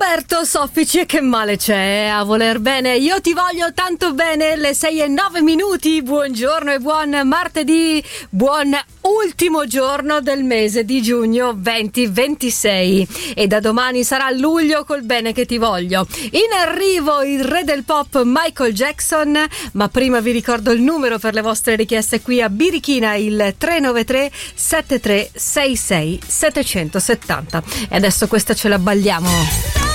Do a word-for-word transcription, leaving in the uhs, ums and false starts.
Roberto Soffici, che male c'è a voler bene? Io ti voglio tanto bene. Le sei e nove minuti. Buongiorno e buon martedì. Buon ultimo giorno del mese di giugno duemilaventisei. E da domani sarà luglio col bene che ti voglio. In arrivo il re del pop Michael Jackson. Ma prima vi ricordo il numero per le vostre richieste qui a Birichina, il tre nove tre sette tre sei sei sette sette zero. E adesso questa ce la balliamo.